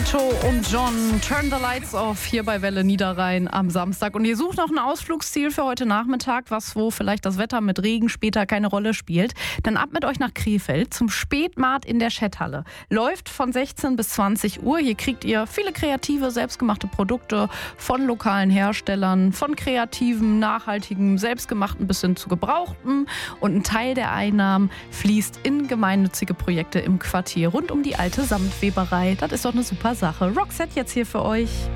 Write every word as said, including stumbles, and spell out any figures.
Vito und John, Turn the Lights Off hier bei Welle Niederrhein am Samstag. Und ihr sucht noch ein Ausflugsziel für heute Nachmittag, was wo vielleicht das Wetter mit Regen später keine Rolle spielt. Dann ab mit euch nach Krefeld zum Spätmarkt in der Schetthalle. Läuft von sechzehn bis zwanzig Uhr. Hier kriegt ihr viele kreative, selbstgemachte Produkte von lokalen Herstellern, von kreativen, nachhaltigen, selbstgemachten bis hin zu gebrauchten. Und ein Teil der Einnahmen fließt in gemeinnützige Projekte im Quartier rund um die alte Samtweberei. Das ist doch eine super Sache. Roxette jetzt hier für euch.